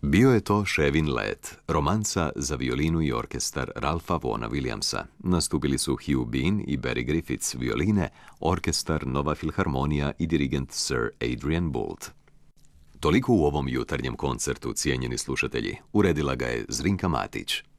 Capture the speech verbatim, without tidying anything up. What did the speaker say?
Bio je to Ševin let, romanca za violinu i orkestar Ralpha Vaughna Williamsa. Nastupili su Hugh Bean i Barry Griffiths violine, orkestar Nova Filharmonija i dirigent Sir Adrian Boult. Toliko u ovom jutarnjem koncertu, cijenjeni slušatelji. Uredila ga je Zrinka Matić.